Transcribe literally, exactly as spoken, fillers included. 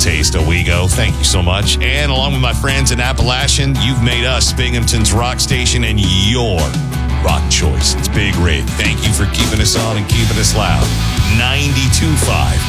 taste, Owego. Thank you so much. And along with my friends in Appalachian, you've made us Binghamton's rock station and your rock choice. It's Big Rig. Thank you for keeping us on and keeping us loud. ninety-two point five